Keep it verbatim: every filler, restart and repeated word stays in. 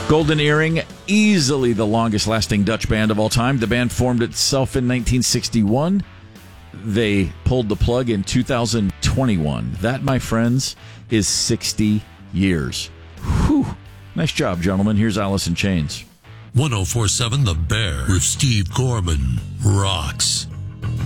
Golden Earring, easily the longest-lasting Dutch band of all time. The band formed itself in nineteen sixty-one. They pulled the plug in two thousand twenty-one. That, my friends, is sixty years. Whew. Nice job, gentlemen. Here's Alice in Chains. one oh four point seven The Bear with Steve Gorman rocks.